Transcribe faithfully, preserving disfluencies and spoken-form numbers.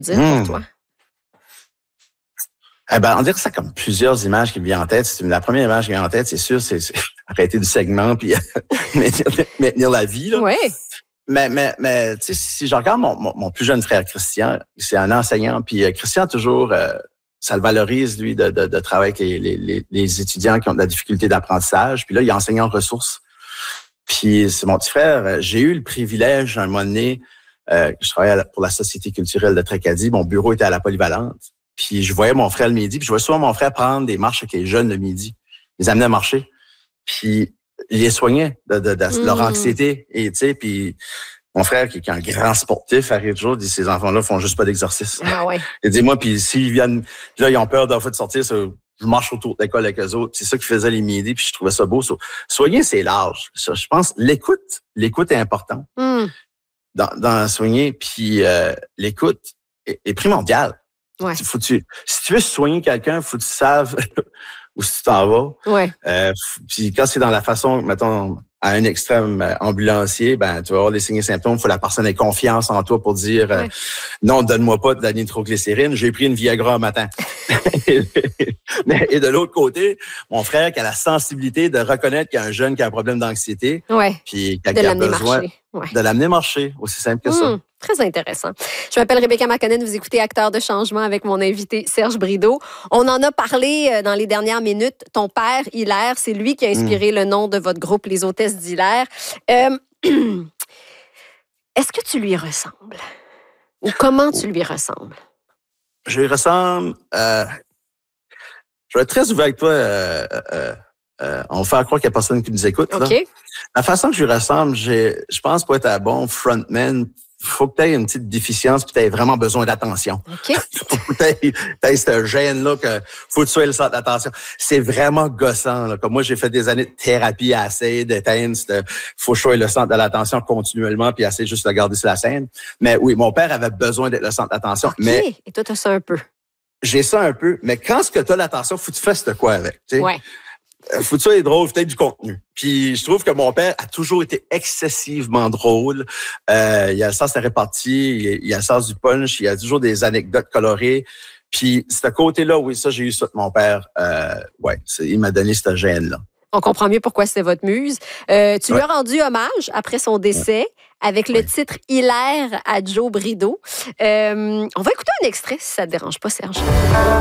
dire pour Mmh. toi? Eh ben, on dirait que ça comme plusieurs images qui me viennent en tête. C'est- La première image qui me vient en tête, c'est sûr, c'est c'est arrêter du segment puis maintenir, maintenir la vie. Là. Oui. Mais, mais, mais tu sais, si je regarde mon, mon, mon plus jeune frère Christian, c'est un enseignant, puis euh, Christian toujours, euh, ça le valorise, lui, de, de, de travailler avec les, les, les, les étudiants qui ont de la difficulté d'apprentissage. Puis là, il est enseignant en ressources. Puis c'est mon petit frère. euh, J'ai eu le privilège, à un moment donné, euh, je travaillais à la- pour la Société culturelle de Tracadie. Mon bureau était à la Polyvalente. Puis je voyais mon frère le midi, puis je voyais souvent mon frère prendre des marches avec les jeunes le midi. Ils les amenaient à marcher. Puis il les soignait de, de, de Mm. leur anxiété. Et tu sais, puis mon frère, qui, qui est un grand sportif, arrive toujours, dit ces enfants-là font juste pas d'exercice. Ah ouais. Il dit moi, puis s'ils viennent, puis là ils ont peur d'un fois de sortir, ça, je marche autour de l'école avec eux autres. C'est ça qu'ils faisaient les midis, puis je trouvais ça beau. So, soigner, c'est large. Ça, je pense l'écoute, l'écoute est importante Mm. dans, dans soigner, puis euh, l'écoute est, est primordiale. Ouais. Faut que tu, si tu veux soigner quelqu'un, faut que tu saves où tu t'en vas. Ouais. Euh, puis quand c'est dans la façon, mettons, à un extrême euh, ambulancier, ben tu vas avoir des signes et symptômes. Il faut que la personne ait confiance en toi pour dire euh, Ouais. non, donne-moi pas de la nitroglycérine. J'ai pris une Viagra un matin. Mais, et de l'autre côté, mon frère qui a la sensibilité de reconnaître qu'il y a un jeune qui a un problème d'anxiété, Ouais. puis qui a, De qui a l'amener besoin marcher. Ouais. de l'amener marcher. Aussi simple que ça. Hum, très intéressant. Je m'appelle Rebecca Marconen, vous écoutez Acteurs de changement avec mon invité Serge Brideau. On en a parlé euh, dans les dernières minutes. Ton père, Hilaire, c'est lui qui a inspiré le nom de votre groupe, Les Hôtesses d'Hilaire. Euh, Est-ce que tu lui ressembles? Ou comment tu lui ressembles? Je lui ressemble. Euh, je vais être très ouvert avec toi. Euh, euh, euh, on va faire croire qu'il n'y a personne qui nous écoute. Là. OK. La façon que je lui ressemble, j'ai, je pense pour être un bon frontman, faut que tu aies une petite déficience puis tu aies vraiment besoin d'attention. OK. Faut que tu aies ce gène-là que faut que tu sois le centre d'attention. C'est vraiment gossant. Là. Comme moi, j'ai fait des années de thérapie à essayer d'éteindre. Il faut que je sois le centre de l'attention continuellement puis essayer juste de garder sur la scène. Mais oui, mon père avait besoin d'être le centre d'attention. OK. Mais Et toi, tu as ça un peu. j'ai ça un peu. Mais quand ce que tu as l'attention, faut que tu fasses de quoi avec. Tu sais? Ouais. Faut que tu sois drôle, peut-être du contenu. Puis je trouve que mon père a toujours été excessivement drôle. Euh, il a le sens de la répartie, il, il a le sens du punch, il a toujours des anecdotes colorées. Puis ce côté-là, oui, ça, j'ai eu ça de mon père. Euh, ouais, c'est, il m'a donné cette gêne-là. On comprend mieux pourquoi c'était votre muse. Euh, tu lui Ouais. as rendu hommage après son décès avec le Ouais. titre Hilaire à Joe Brideau. Euh, on va écouter un extrait si ça ne te dérange pas, Serge.